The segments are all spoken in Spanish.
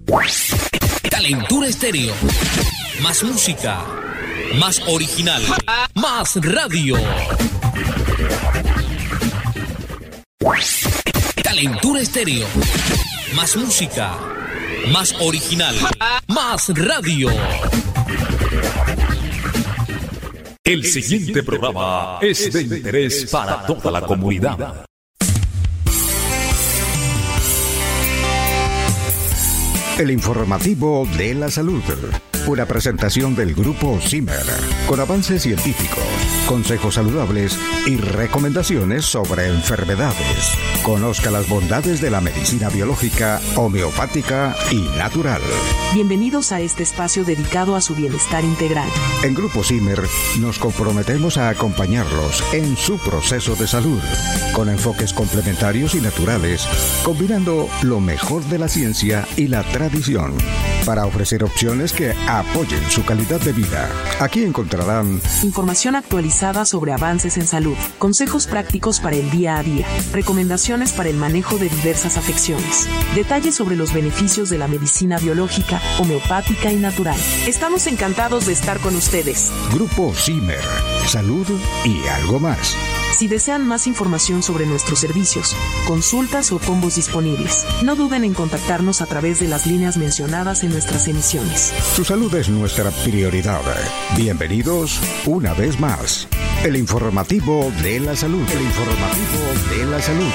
Calentura Estéreo. Más música, más original, más radio. Calentura Estéreo. Más música, más original, más radio. El siguiente programa es de interés para toda la comunidad. El informativo de la salud. Una presentación del Grupo Zimmer, con avances científicos, consejos saludables y recomendaciones sobre enfermedades. Conozca las bondades de la medicina biológica, homeopática y natural. Bienvenidos a este espacio dedicado a su bienestar integral. En Grupo Zimmer nos comprometemos a acompañarlos en su proceso de salud, con enfoques complementarios y naturales, combinando lo mejor de la ciencia y la tradición, para ofrecer opciones que apoyen su calidad de vida. Aquí encontrarán información actualizada sobre avances en salud, consejos prácticos para el día a día, recomendaciones para el manejo de diversas afecciones, detalles sobre los beneficios de la medicina biológica, homeopática y natural. Estamos encantados de estar con ustedes. Grupo Zimmer, salud y algo más. Si desean más información sobre nuestros servicios, consultas o combos disponibles, no duden en contactarnos a través de las líneas mencionadas en nuestras emisiones. Su salud es nuestra prioridad. Bienvenidos una vez más. El informativo de la salud. El informativo de la salud.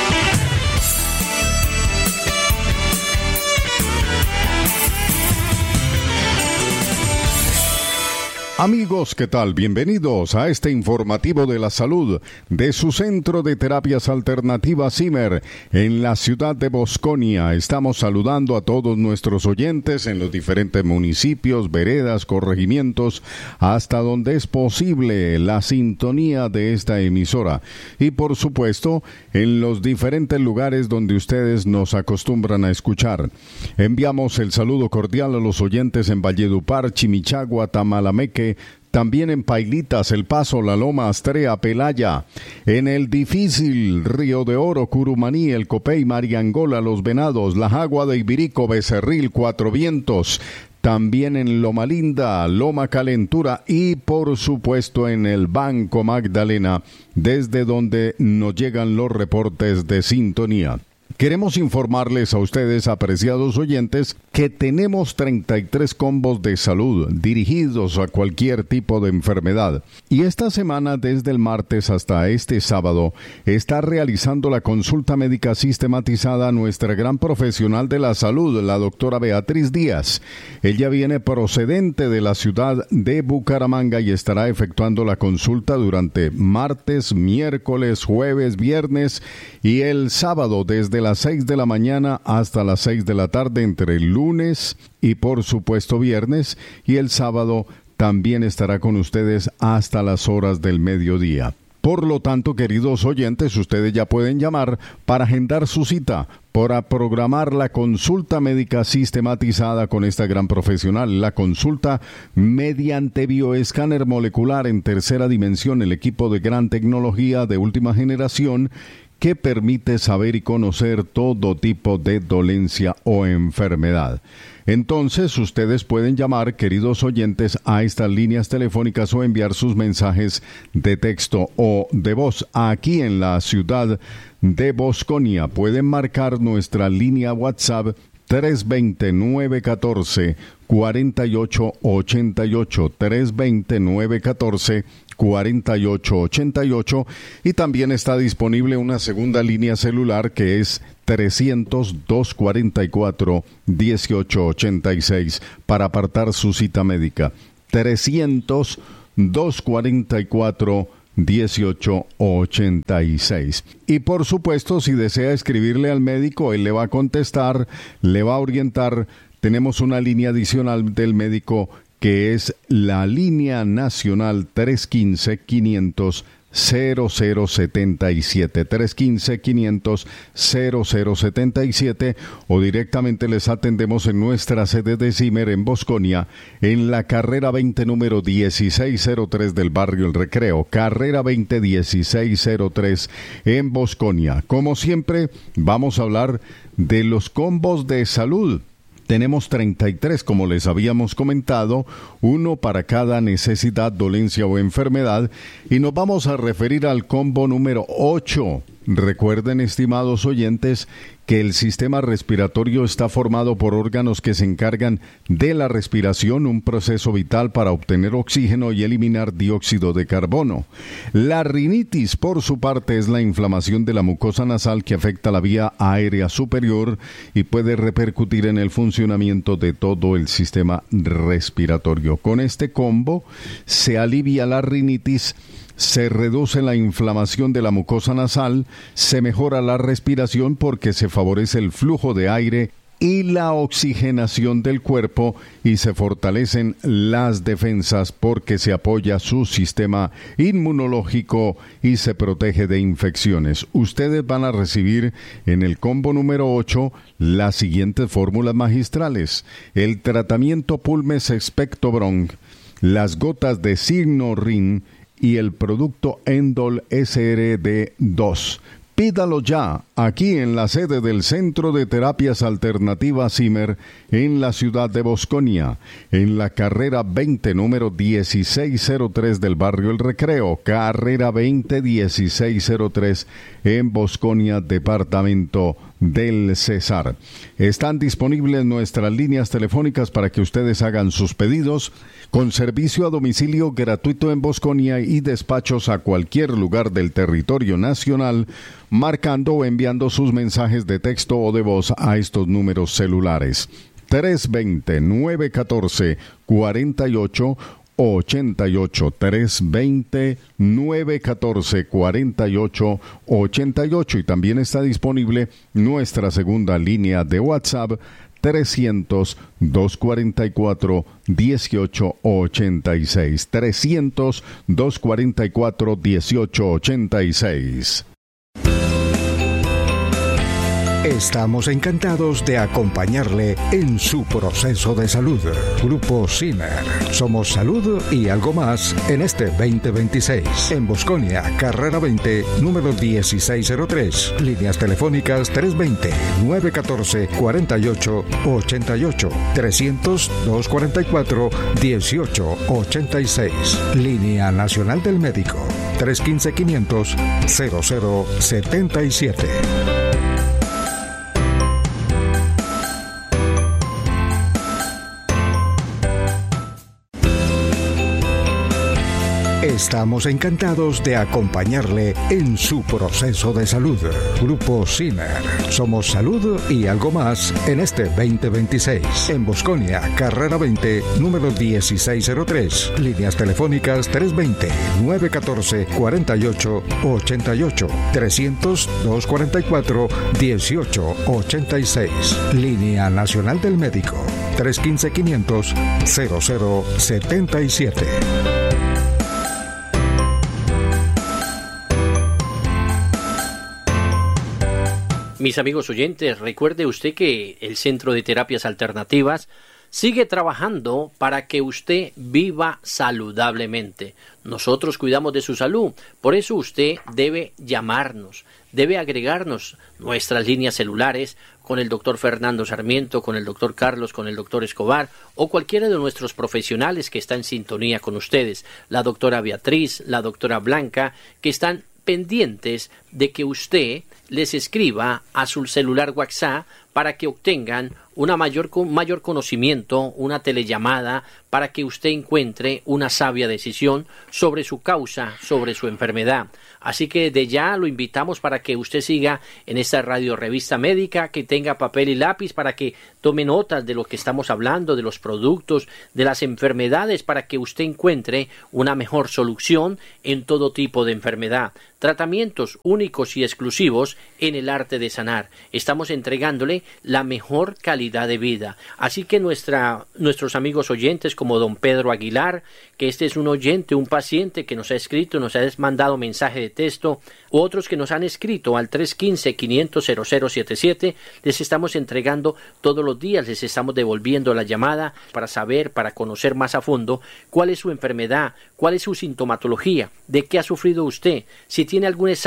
Amigos, ¿qué tal? Bienvenidos a este informativo de la salud de su Centro de Terapias Alternativas Zimmer en la ciudad de Bosconia. Estamos saludando a todos nuestros oyentes en los diferentes municipios, veredas, corregimientos, hasta donde es posible la sintonía de esta emisora. Y por supuesto, en los diferentes lugares donde ustedes nos acostumbran a escuchar. Enviamos el saludo cordial a los oyentes en Valledupar, Chimichagua, Tamalameque, también en Pailitas, El Paso, La Loma, Astrea, Pelaya, en el difícil Río de Oro, Curumaní, El Copey, Mariangola, Los Venados, La Jagua de Ibirico, Becerril, Cuatro Vientos, también en Loma Linda, Loma Calentura y por supuesto en el Banco Magdalena, desde donde nos llegan los reportes de sintonía. Queremos informarles a ustedes, apreciados oyentes, que tenemos 33 combos de salud dirigidos a cualquier tipo de enfermedad. Y esta semana, desde el martes hasta este sábado, está realizando la consulta médica sistematizada nuestra gran profesional de la salud, la doctora Beatriz Díaz. Ella viene procedente de la ciudad de Bucaramanga y estará efectuando la consulta durante martes, miércoles, jueves, viernes y el sábado desde las 6 de la mañana hasta las 6 de la tarde entre el lunes y por supuesto viernes, y el sábado también estará con ustedes hasta las horas del mediodía. Por lo tanto, queridos oyentes, ustedes ya pueden llamar para agendar su cita, para programar la consulta médica sistematizada con esta gran profesional, la consulta mediante bioescáner molecular en tercera dimensión, el equipo de gran tecnología de última generación, que permite saber y conocer todo tipo de dolencia o enfermedad. Entonces, ustedes pueden llamar, queridos oyentes, a estas líneas telefónicas o enviar sus mensajes de texto o de voz aquí en la ciudad de Bosconia. Pueden marcar nuestra línea WhatsApp 320-914-4888, 320-914-4888, y también está disponible una segunda línea celular que es 300-244-1886 para apartar su cita médica. 300-244-1886. Y por supuesto, si desea escribirle al médico, él le va a contestar, le va a orientar. Tenemos una línea adicional del médico que es la línea nacional 315-500-0077, 315-500-0077, o directamente les atendemos en nuestra sede de Zimmer en Bosconia, en la carrera 20 número 1603 del barrio El Recreo, carrera 20 1603 en Bosconia. Como siempre, vamos a hablar de los combos de salud. Tenemos 33, como les habíamos comentado, uno para cada necesidad, dolencia o enfermedad, y nos vamos a referir al combo número 8. Recuerden, estimados oyentes, que el sistema respiratorio está formado por órganos que se encargan de la respiración, un proceso vital para obtener oxígeno y eliminar dióxido de carbono. La rinitis, por su parte, es la inflamación de la mucosa nasal que afecta la vía aérea superior y puede repercutir en el funcionamiento de todo el sistema respiratorio. Con este combo se alivia la rinitis, se reduce la inflamación de la mucosa nasal, se mejora la respiración porque se favorece el flujo de aire y la oxigenación del cuerpo, y se fortalecen las defensas porque se apoya su sistema inmunológico y se protege de infecciones. Ustedes van a recibir en el combo número 8 las siguientes fórmulas magistrales: el tratamiento Pulmes Expectobronc, las gotas de Signorin y el producto Endol SRD2. Pídalo ya, aquí en la sede del Centro de Terapias Alternativas Zimmer, en la ciudad de Bosconia, en la carrera 20, número 1603 del barrio El Recreo, carrera 20, 1603, en Bosconia, departamento del Cesar. Están disponibles nuestras líneas telefónicas para que ustedes hagan sus pedidos, con servicio a domicilio gratuito en Bosconia y despachos a cualquier lugar del territorio nacional, marcando o enviando sus mensajes de texto o de voz a estos números celulares: 320-914-4888, 320-914-4888, y también está disponible nuestra segunda línea de WhatsApp, 300-244-1886, 300-244-1886. Estamos encantados de acompañarle en su proceso de salud. Grupo Zimmer. Somos salud y algo más en este 2026. En Bosconia, carrera 20, número 1603. Líneas telefónicas 320-914-4888. 300-244-1886. Línea Nacional del Médico. 315-500-0077. Estamos encantados de acompañarle en su proceso de salud. Grupo Zimmer. Somos salud y algo más en este 2026. En Bosconia, carrera 20, número 1603. Líneas telefónicas 320-914-4888. 300-244-1886. Línea Nacional del Médico. 315-500-0077. Mis amigos oyentes, recuerde usted que el Centro de Terapias Alternativas sigue trabajando para que usted viva saludablemente. Nosotros cuidamos de su salud, por eso usted debe llamarnos, debe agregarnos nuestras líneas celulares con el doctor Fernando Sarmiento, con el doctor Carlos, con el doctor Escobar o cualquiera de nuestros profesionales que está en sintonía con ustedes, la doctora Beatriz, la doctora Blanca, que están pendientes de que usted les escriba a su celular WhatsApp para que obtengan mayor conocimiento, una telellamada, para que usted encuentre una sabia decisión sobre su causa, sobre su enfermedad. Así que de ya lo invitamos para que usted siga en esta radio revista médica, que tenga papel y lápiz para que tome notas de lo que estamos hablando, de los productos, de las enfermedades, para que usted encuentre una mejor solución en todo tipo de enfermedad. Tratamientos únicos y exclusivos en el arte de sanar. Estamos entregándole la mejor calidad de vida. Así que nuestros amigos oyentes como don Pedro Aguilar, que este es un oyente, un paciente que nos ha escrito, nos ha mandado mensaje de texto, u otros que nos han escrito al 315-500-0077, les estamos entregando todos los días, les estamos devolviendo la llamada para saber, para conocer más a fondo cuál es su enfermedad, cuál es su sintomatología, de qué ha sufrido usted, si tiene algún examen y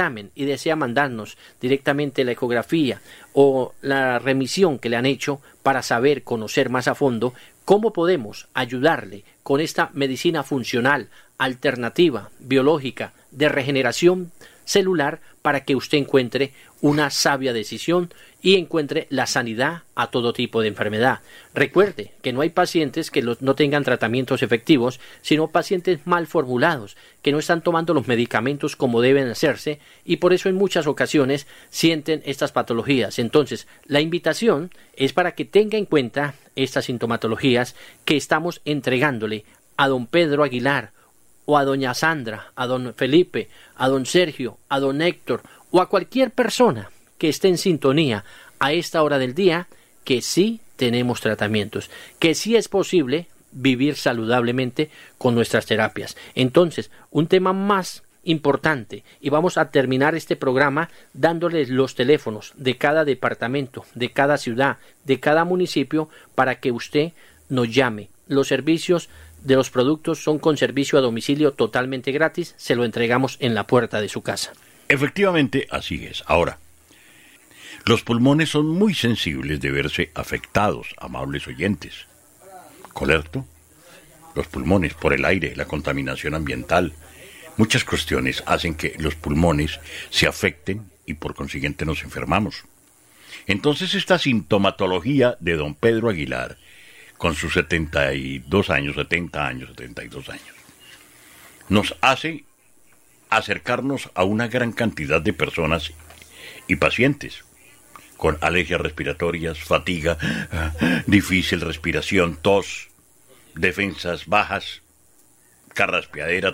desea mandarnos directamente la ecografía o la remisión que le han hecho para saber, conocer más a fondo cómo podemos ayudarle con esta medicina funcional, alternativa, biológica, de regeneración celular, para que usted encuentre una sabia decisión y encuentre la sanidad a todo tipo de enfermedad. Recuerde que no hay pacientes que no tengan tratamientos efectivos, sino pacientes mal formulados, que no están tomando los medicamentos como deben hacerse, y por eso en muchas ocasiones sienten estas patologías. Entonces, la invitación es para que tenga en cuenta estas sintomatologías que estamos entregándole a don Pedro Aguilar, o a doña Sandra, a don Felipe, a don Sergio, a don Héctor, o a cualquier persona que esté en sintonía a esta hora del día, que sí tenemos tratamientos, que sí es posible vivir saludablemente con nuestras terapias. Entonces, un tema más importante, y vamos a terminar este programa dándoles los teléfonos de cada departamento, de cada ciudad, de cada municipio, para que usted nos llame. Los servicios de los productos son con servicio a domicilio totalmente gratis, se lo entregamos en la puerta de su casa. Efectivamente, así es. Ahora, los pulmones son muy sensibles de verse afectados, amables oyentes. ¿Correcto? Los pulmones, por el aire, la contaminación ambiental, muchas cuestiones hacen que los pulmones se afecten y por consiguiente nos enfermamos. Entonces esta sintomatología de don Pedro Aguilar, con sus 72 años, 70 años, 72 años, nos hace acercarnos a una gran cantidad de personas y pacientes con alergias respiratorias, fatiga, difícil respiración, tos, defensas bajas, carraspeadera,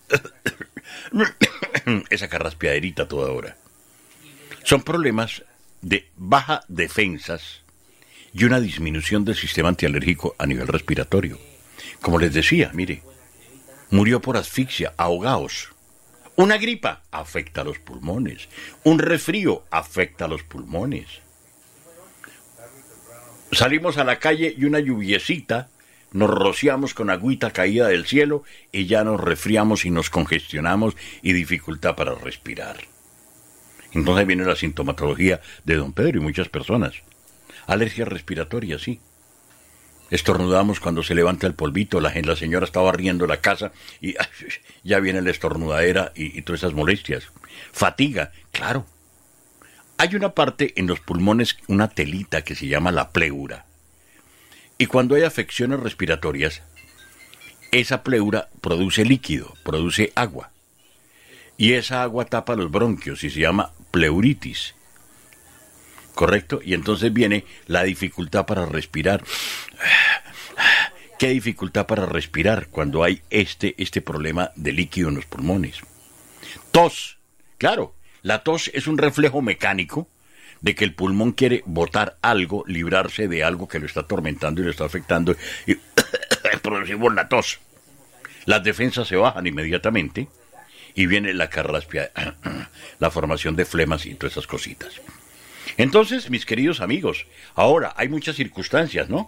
esa carraspeaderita toda hora. Son problemas de baja defensas y una disminución del sistema antialérgico a nivel respiratorio. Como les decía, mire, murió por asfixia, ahogados. Una gripa afecta a los pulmones. Un resfrío afecta a los pulmones. Salimos a la calle y una lluviecita, nos rociamos con agüita caída del cielo y ya nos resfriamos y nos congestionamos y dificultad para respirar. Entonces viene la sintomatología de don Pedro y muchas personas. Alergia respiratoria, sí. Estornudamos cuando se levanta el polvito, la señora está barriendo la casa y ya viene la estornudadera y todas esas molestias. Fatiga, claro. Hay una parte en los pulmones, una telita que se llama la pleura. Y cuando hay afecciones respiratorias, esa pleura produce líquido, produce agua. Y esa agua tapa los bronquios y se llama pleuritis. ¿Correcto? Y entonces viene la dificultad para respirar. ¿Qué dificultad para respirar cuando hay este problema de líquido en los pulmones? Tos. Claro, la tos es un reflejo mecánico de que el pulmón quiere botar algo, librarse de algo que lo está atormentando y lo está afectando, y producimos la tos. Las defensas se bajan inmediatamente y viene la carraspia, la formación de flemas y todas esas cositas. Entonces, mis queridos amigos, ahora hay muchas circunstancias, ¿no?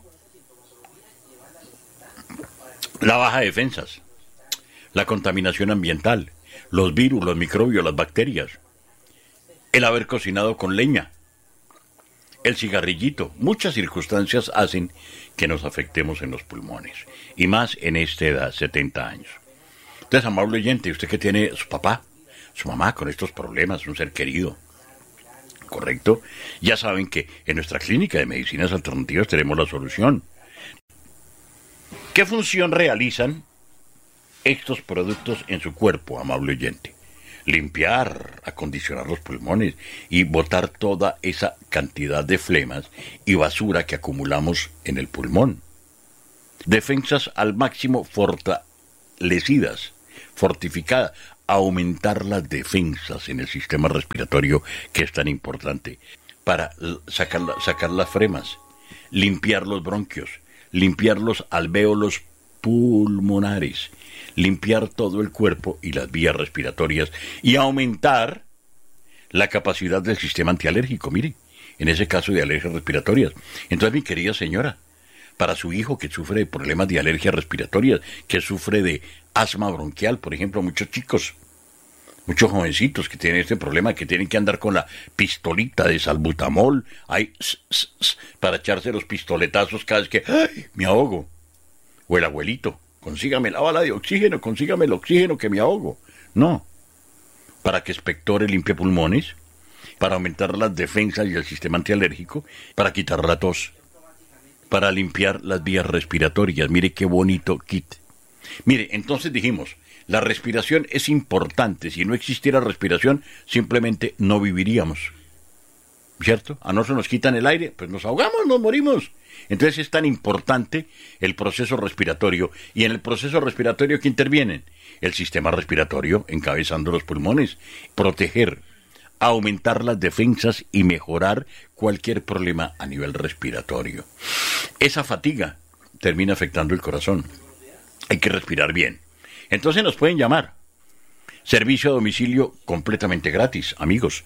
La baja de defensas, la contaminación ambiental, los virus, los microbios, las bacterias, el haber cocinado con leña, el cigarrillito, muchas circunstancias hacen que nos afectemos en los pulmones, y más en esta edad, 70 años. Entonces, amable oyente, usted que tiene su papá, su mamá con estos problemas, un ser querido, ¿correcto? Ya saben que en nuestra clínica de medicinas alternativas tenemos la solución. ¿Qué función realizan estos productos en su cuerpo, amable oyente? Limpiar, acondicionar los pulmones y botar toda esa cantidad de flemas y basura que acumulamos en el pulmón. Defensas al máximo fortalecidas, fortificadas, aumentar las defensas en el sistema respiratorio, que es tan importante, para sacar las flemas, limpiar los bronquios, limpiar los alvéolos pulmonares, limpiar todo el cuerpo y las vías respiratorias y aumentar la capacidad del sistema antialérgico, mire, en ese caso de alergias respiratorias. Entonces, mi querida señora, para su hijo que sufre de problemas de alergias respiratorias, que sufre de asma bronquial, por ejemplo, muchos chicos, Muchos jovencitos que tienen este problema, que tienen que andar con la pistolita de salbutamol, ahí, para echarse los pistoletazos cada vez que ¡ay, me ahogo! O el abuelito, consígame la bala de oxígeno, consígame el oxígeno que me ahogo. No, para que Expectore limpie pulmones, para aumentar las defensas y el sistema antialérgico, para quitar la tos, para limpiar las vías respiratorias. Mire qué bonito kit. Mire, entonces dijimos, la respiración es importante. Si no existiera respiración, simplemente no viviríamos. ¿Cierto? A nosotros nos quitan el aire, pues nos ahogamos, nos morimos. Entonces es tan importante el proceso respiratorio. Y en el proceso respiratorio, ¿qué intervienen? El sistema respiratorio, encabezando los pulmones. Proteger, aumentar las defensas y mejorar cualquier problema a nivel respiratorio. Esa fatiga termina afectando el corazón. Hay que respirar bien. Entonces nos pueden llamar. Servicio a domicilio completamente gratis, amigos.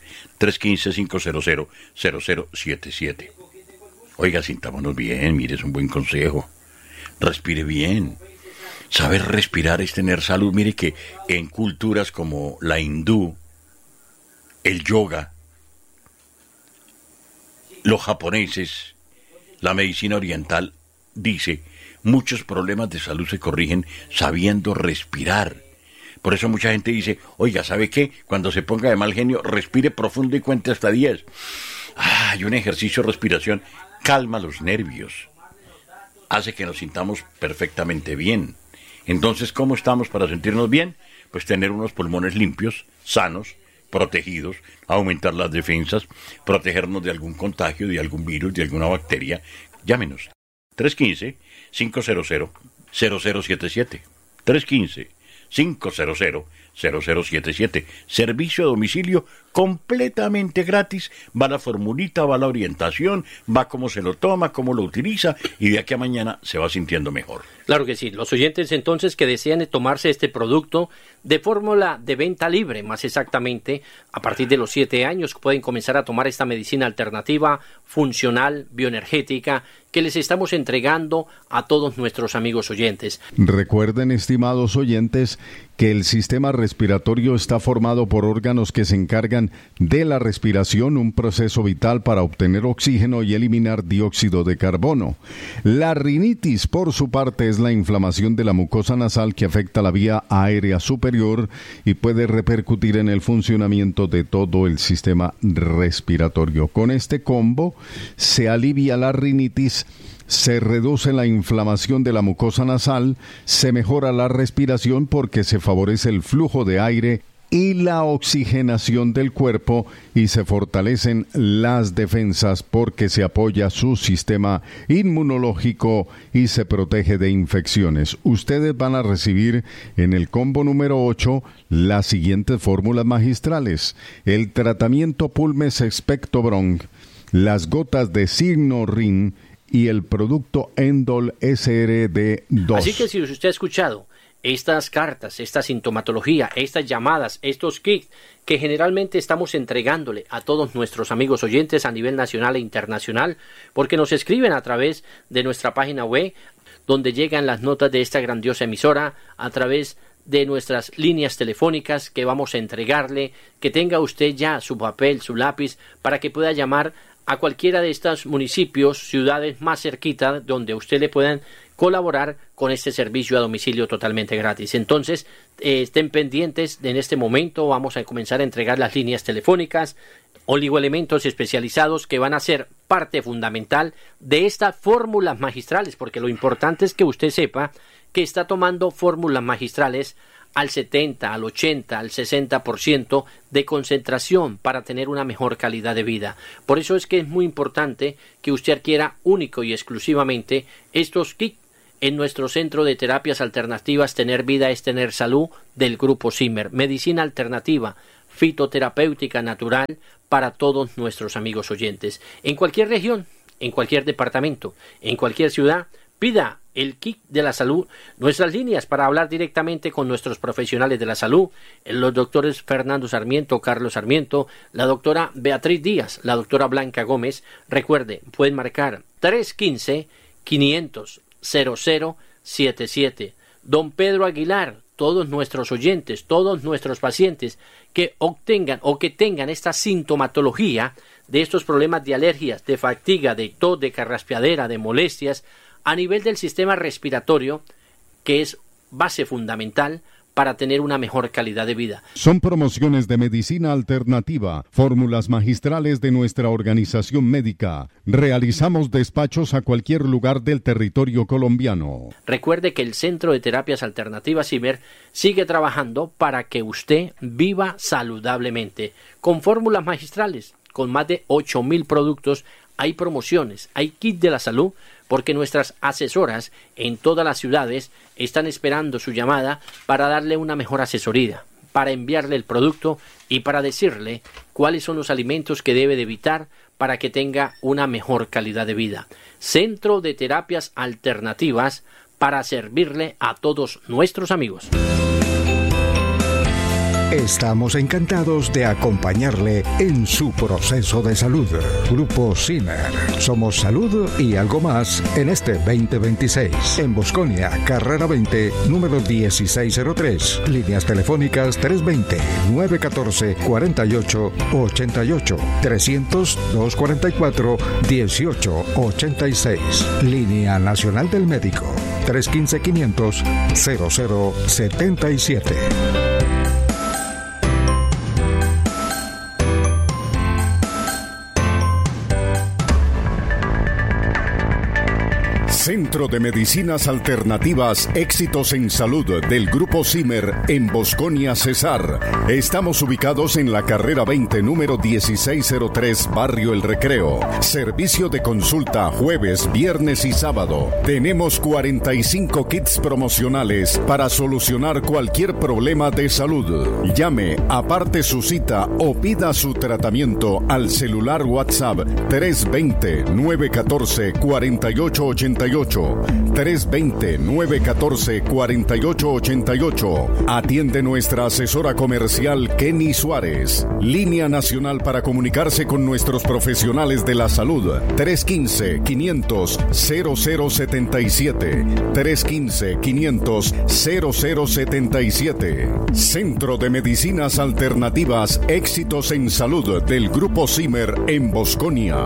315-500-0077. Oiga, sintámonos bien, mire, es un buen consejo. Respire bien. Saber respirar es tener salud. Mire que en culturas como la hindú, el yoga, los japoneses, la medicina oriental, dice, muchos problemas de salud se corrigen sabiendo respirar. Por eso mucha gente dice, oiga, ¿sabe qué? Cuando se ponga de mal genio, respire profundo y cuente hasta 10. Hay un ejercicio de respiración, calma los nervios, hace que nos sintamos perfectamente bien. Entonces, ¿cómo estamos para sentirnos bien? Pues tener unos pulmones limpios, sanos, protegidos, aumentar las defensas, protegernos de algún contagio, de algún virus, de alguna bacteria. Llámenos. 315-500-0077. 315-500-0077. Servicio a domicilio completamente gratis. Va la formulita, va la orientación, va cómo se lo toma, cómo lo utiliza y de aquí a mañana se va sintiendo mejor. Claro que sí. Los oyentes entonces que desean tomarse este producto de fórmula de venta libre, más exactamente, a partir de los 7 años pueden comenzar a tomar esta medicina alternativa, funcional, bioenergética, que les estamos entregando a todos nuestros amigos oyentes. Recuerden, estimados oyentes, que el sistema respiratorio está formado por órganos que se encargan de la respiración, un proceso vital para obtener oxígeno y eliminar dióxido de carbono. La rinitis, por su parte, es la inflamación de la mucosa nasal que afecta la vía aérea superior y puede repercutir en el funcionamiento de todo el sistema respiratorio. Con este combo se alivia la rinitis, se reduce la inflamación de la mucosa nasal, se mejora la respiración porque se favorece el flujo de aire y la oxigenación del cuerpo y se fortalecen las defensas porque se apoya su sistema inmunológico y se protege de infecciones. Ustedes van a recibir en el combo número 8 las siguientes fórmulas magistrales: el tratamiento Pulmes Expecto Bronc, las gotas de Signorin y el producto Endol SRD2. Así que si usted ha escuchado estas cartas, esta sintomatología, estas llamadas, estos kits que generalmente estamos entregándole a todos nuestros amigos oyentes a nivel nacional e internacional, porque nos escriben a través de nuestra página web, donde llegan las notas de esta grandiosa emisora, a través de nuestras líneas telefónicas que vamos a entregarle, que tenga usted ya su papel, su lápiz, para que pueda llamar a cualquiera de estos municipios, ciudades más cerquita, donde usted le puedan colaborar con este servicio a domicilio totalmente gratis. Entonces, estén pendientes, en este momento vamos a comenzar a entregar las líneas telefónicas, oligoelementos especializados que van a ser parte fundamental de estas fórmulas magistrales, porque lo importante es que usted sepa que está tomando fórmulas magistrales al 70, al 80, al 60% de concentración para tener una mejor calidad de vida. Por eso es que es muy importante que usted adquiera único y exclusivamente estos kits en nuestro centro de terapias alternativas Tener Vida es Tener Salud del Grupo Zimmer. Medicina alternativa, fitoterapéutica natural para todos nuestros amigos oyentes. En cualquier región, en cualquier departamento, en cualquier ciudad, pida el kit de la salud. Nuestras líneas para hablar directamente con nuestros profesionales de la salud, los doctores Fernando Sarmiento, Carlos Sarmiento, la doctora Beatriz Díaz, la doctora Blanca Gómez. Recuerde, pueden marcar 315-500-0077. Don Pedro Aguilar, todos nuestros oyentes, todos nuestros pacientes que obtengan o que tengan esta sintomatología de estos problemas de alergias, de fatiga, de tos, de carraspeadera, de molestias a nivel del sistema respiratorio, que es base fundamental para tener una mejor calidad de vida. Son promociones de medicina alternativa, fórmulas magistrales de nuestra organización médica. Realizamos despachos a cualquier lugar del territorio colombiano. Recuerde que el Centro de Terapias Alternativas CIMER sigue trabajando para que usted viva saludablemente, con fórmulas magistrales, con más de 8.000 productos. Hay promociones, hay kit de la salud, porque nuestras asesoras en todas las ciudades están esperando su llamada para darle una mejor asesoría, para enviarle el producto y para decirle cuáles son los alimentos que debe de evitar para que tenga una mejor calidad de vida. Centro de Terapias Alternativas para servirle a todos nuestros amigos. Estamos encantados de acompañarle en su proceso de salud. Grupo CIMER. Somos salud y algo más en este 2026. En Bosconia, carrera 20, número 1603. Líneas telefónicas 320-914-4888. 300-244-1886. Línea Nacional del Médico. 315-500-0077. Centro de Medicinas Alternativas Éxitos en Salud del Grupo CIMER en Bosconia, Cesar. Estamos ubicados en la carrera 20, número 1603, Barrio El Recreo. Servicio de consulta jueves, viernes y sábado. Tenemos 45 kits promocionales para solucionar cualquier problema de salud. Llame, aparte su cita o pida su tratamiento al celular WhatsApp 320-914-4888. 320-914-4888. Atiende nuestra asesora comercial Kenny Suárez. Línea nacional para comunicarse con nuestros profesionales de la salud. 315-500-0077. 315-500-0077. Centro de Medicinas Alternativas Éxitos en Salud del Grupo CIMER en Bosconia.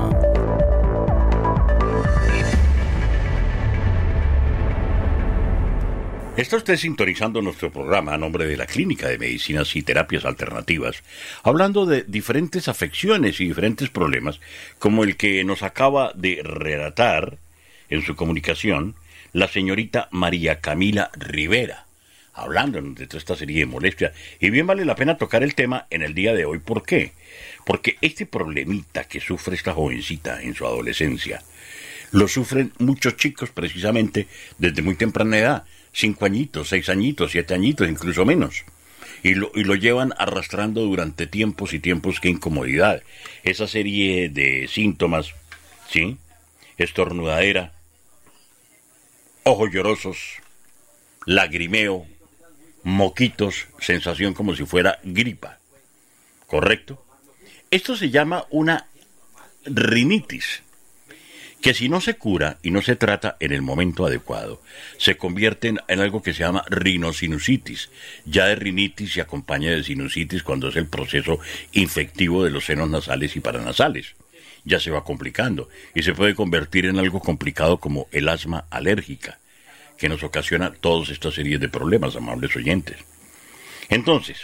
Está usted sintonizando nuestro programa a nombre de la Clínica de Medicinas y Terapias Alternativas, hablando de diferentes afecciones y diferentes problemas, como el que nos acaba de relatar en su comunicación la señorita María Camila Rivera, hablando de toda esta serie de molestias. Y bien vale la pena tocar el tema en el día de hoy. ¿Por qué? Porque este problemita que sufre esta jovencita en su adolescencia, lo sufren muchos chicos precisamente desde muy temprana edad. 5 añitos, 6 añitos, 7 añitos, incluso menos. Y lo llevan arrastrando durante tiempos y tiempos. ¡Qué incomodidad! Esa serie de síntomas, ¿sí? Estornudadera, ojos llorosos, lagrimeo, moquitos, sensación como si fuera gripa. ¿Correcto? Esto se llama una rinitis, que si no se cura y no se trata en el momento adecuado, se convierte en algo que se llama rinosinusitis. Ya de rinitis se acompaña de sinusitis cuando es el proceso infectivo de los senos nasales y paranasales. Ya se va complicando y se puede convertir en algo complicado como el asma alérgica, que nos ocasiona todas estas series de problemas, amables oyentes. Entonces,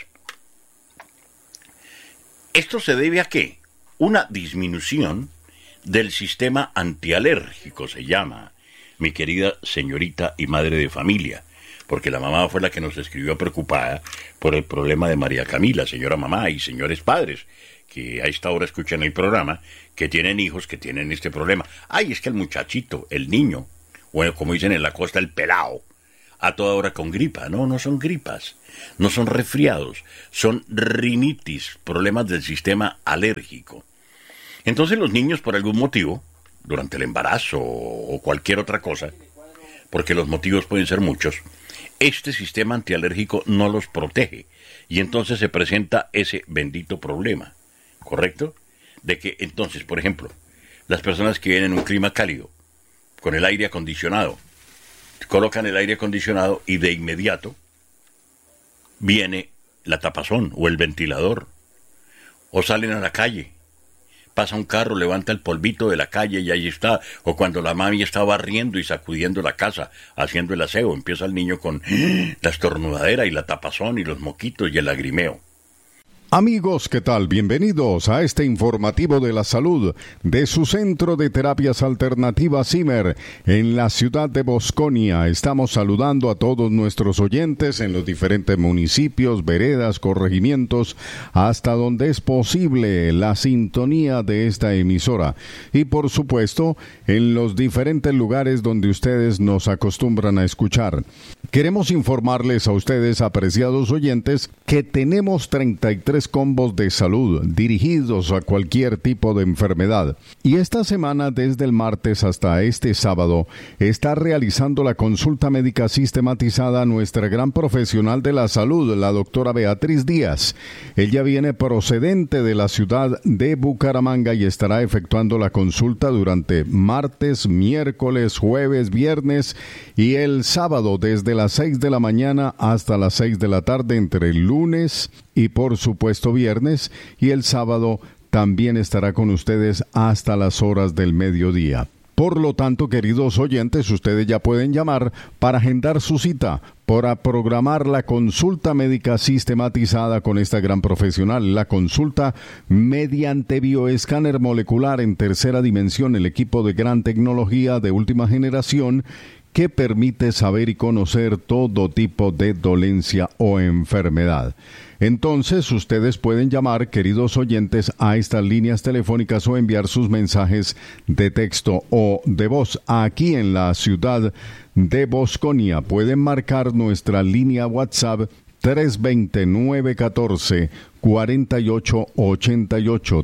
¿esto se debe a qué? Una disminución del sistema antialérgico, se llama, mi querida señorita y madre de familia, porque la mamá fue la que nos escribió preocupada por el problema de María Camila, señora mamá y señores padres, que a esta hora escuchan el programa, que tienen hijos que tienen este problema. Ay, es que el muchachito, el niño, bueno, como dicen en la costa, el pelao, a toda hora con gripa. No, no son gripas, no son resfriados, son rinitis, problemas del sistema alérgico. Entonces los niños, por algún motivo, durante el embarazo o cualquier otra cosa, porque los motivos pueden ser muchos, este sistema antialérgico no los protege y entonces se presenta ese bendito problema, ¿correcto? De que entonces, por ejemplo, las personas que viven en un clima cálido, con el aire acondicionado, colocan el aire acondicionado y de inmediato viene la tapazón o el ventilador, o salen a la calle, pasa un carro, levanta el polvito de la calle y ahí está, o cuando la mami está barriendo y sacudiendo la casa, haciendo el aseo, empieza el niño con la estornudadera y la tapazón y los moquitos y el lagrimeo. Amigos, ¿qué tal? Bienvenidos a este informativo de la salud de su Centro de Terapias Alternativas CIMER en la ciudad de Bosconia. Estamos saludando a todos nuestros oyentes en los diferentes municipios, veredas, corregimientos, hasta donde es posible la sintonía de esta emisora. Y por supuesto, en los diferentes lugares donde ustedes nos acostumbran a escuchar. Queremos informarles a ustedes, apreciados oyentes, que tenemos 33 combos de salud dirigidos a cualquier tipo de enfermedad. Y esta semana, desde el martes hasta este sábado, está realizando la consulta médica sistematizada nuestra gran profesional de la salud, la doctora Beatriz Díaz. Ella viene procedente de la ciudad de Bucaramanga y estará efectuando la consulta durante martes, miércoles, jueves, viernes y el sábado desde las 6 de la mañana hasta las 6 de la tarde entre el lunes y por supuesto viernes, y el sábado también estará con ustedes hasta las horas del mediodía. Por lo tanto, queridos oyentes, ustedes ya pueden llamar para agendar su cita, para programar la consulta médica sistematizada con esta gran profesional, la consulta mediante bioescáner molecular en tercera dimensión, el equipo de gran tecnología de última generación, que permite saber y conocer todo tipo de dolencia o enfermedad. Entonces, ustedes pueden llamar, queridos oyentes, a estas líneas telefónicas o enviar sus mensajes de texto o de voz aquí en la ciudad de Bosconia. Pueden marcar nuestra línea WhatsApp 320-914-4888,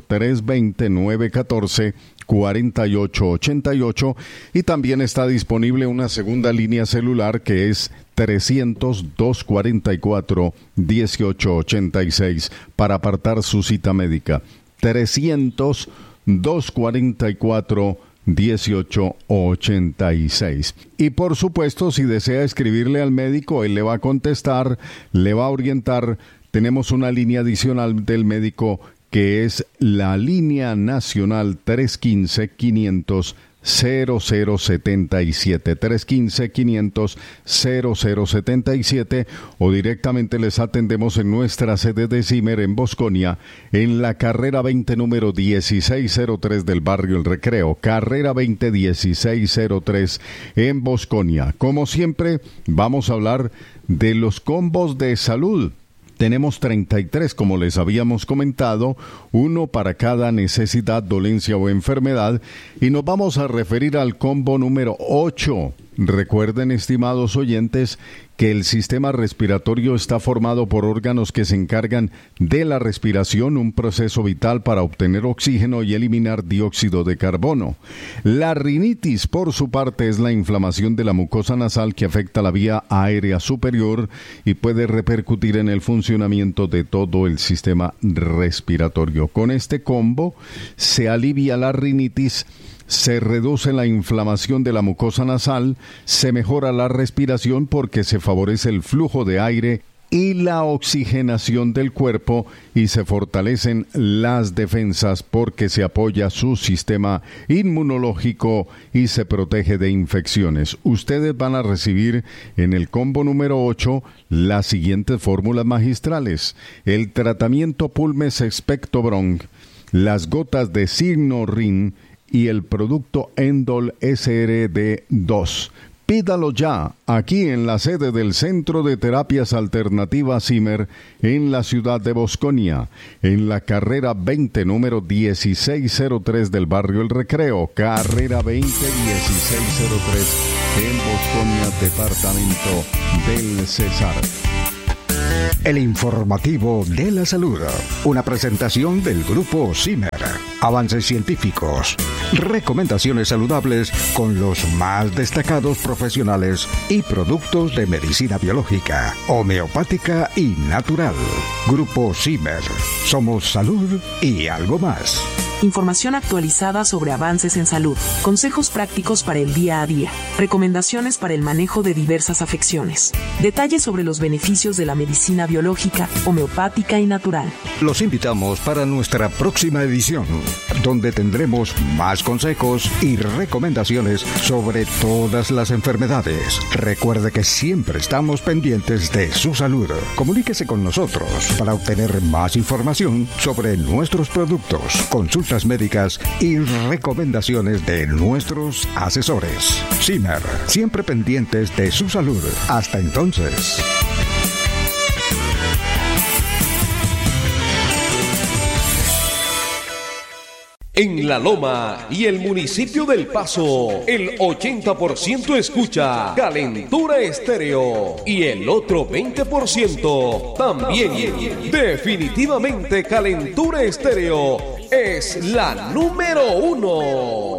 320-914-4888, y también está disponible una segunda línea celular que es 300-244-1886 para apartar su cita médica. 300-244-1886. Y por supuesto, si desea escribirle al médico, él le va a contestar, le va a orientar. Tenemos una línea adicional del médico que es la línea nacional 315-500-0077, 315-500-0077, o directamente les atendemos en nuestra sede de CIMER en Bosconia, en la carrera 20 número 1603 del barrio El Recreo, carrera 20 1603 en Bosconia. Como siempre, vamos a hablar de los combos de salud. Tenemos 33, como les habíamos comentado, uno para cada necesidad, dolencia o enfermedad, y nos vamos a referir al combo número 8. Recuerden, estimados oyentes, que el sistema respiratorio está formado por órganos que se encargan de la respiración, un proceso vital para obtener oxígeno y eliminar dióxido de carbono. La rinitis, por su parte, es la inflamación de la mucosa nasal que afecta la vía aérea superior y puede repercutir en el funcionamiento de todo el sistema respiratorio. Con este combo se alivia la rinitis, se reduce la inflamación de la mucosa nasal, se mejora la respiración porque se favorece el flujo de aire y la oxigenación del cuerpo, y se fortalecen las defensas porque se apoya su sistema inmunológico y se protege de infecciones. Ustedes van a recibir en el combo número 8 las siguientes fórmulas magistrales: el tratamiento Pulmes Expecto Bronc, las gotas de Signorin y el producto Endol SRD2. Pídalo ya, aquí en la sede del Centro de Terapias Alternativas CIMER, en la ciudad de Bosconia, en la carrera 20, número 1603 del barrio El Recreo, carrera 20, 1603, en Bosconia, departamento del Cesar. El informativo de la salud, una presentación del grupo CIMER. Avances científicos, recomendaciones saludables con los más destacados profesionales y productos de medicina biológica, homeopática y natural. Grupo CIMER. Somos salud y algo más. Información actualizada sobre avances en salud, consejos prácticos para el día a día, recomendaciones para el manejo de diversas afecciones, detalles sobre los beneficios de la medicina biológica, homeopática y natural. Los invitamos para nuestra próxima edición, donde tendremos más consejos y recomendaciones sobre todas las enfermedades. Recuerde que siempre estamos pendientes de su salud. Comuníquese con nosotros para obtener más información sobre nuestros productos, consultas médicas y recomendaciones de nuestros asesores. CIMER, siempre pendientes de su salud. Hasta entonces. En La Loma y el municipio del Paso, el 80% escucha Calentura Estéreo y el otro 20% también. Definitivamente Calentura Estéreo es la número 1.